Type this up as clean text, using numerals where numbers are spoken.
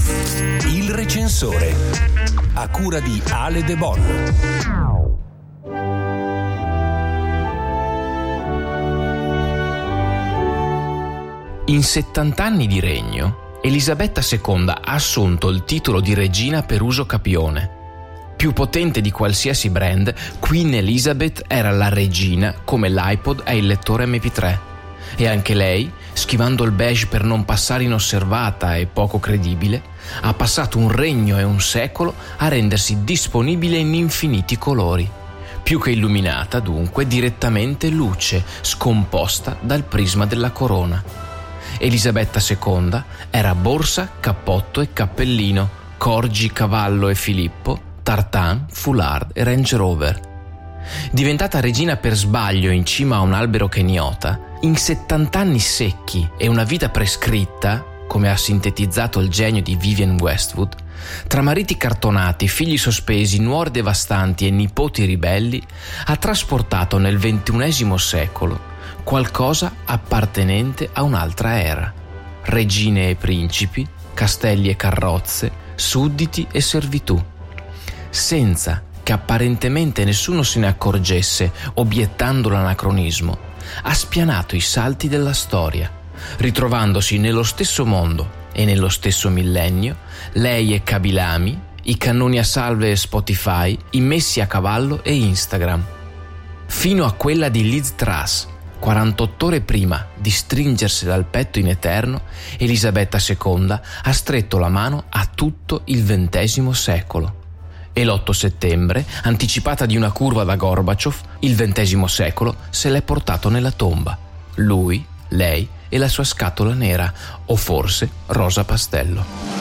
Il recensore, a cura di Ale De Bon. In 70 anni di regno, Elisabetta II ha assunto il titolo di regina per uso capione. Più potente di qualsiasi brand, Queen Elizabeth era la regina come l'iPod è il lettore MP3. E anche lei, schivando il beige per non passare inosservata e poco credibile, ha passato un regno e un secolo a rendersi disponibile in infiniti colori. Più che illuminata, dunque, direttamente luce, scomposta dal prisma della corona. Elisabetta II era borsa, cappotto e cappellino, corgi, cavallo e Filippo, tartan, foulard e Range Rover. Diventata regina per sbaglio in cima a un albero keniota, in 70 anni secchi e una vita prescritta, come ha sintetizzato il genio di Vivienne Westwood, tra mariti cartonati, figli sospesi, nuore devastanti e nipoti ribelli, ha trasportato nel XXI secolo qualcosa appartenente a un'altra era. Regine e principi, castelli e carrozze, sudditi e servitù. Senza che apparentemente nessuno se ne accorgesse, obiettando l'anacronismo, ha spianato i salti della storia, ritrovandosi nello stesso mondo e nello stesso millennio, lei e Kabilami, i cannoni a salve e Spotify, immessi a cavallo e Instagram. Fino a quella di Liz Truss, 48 ore prima di stringersi dal petto in eterno, Elisabetta II ha stretto la mano a tutto il XX secolo. E l'8 settembre, anticipata di una curva da Gorbaciov, il XX secolo se l'è portato nella tomba. Lui, lei e la sua scatola nera, o forse rosa pastello.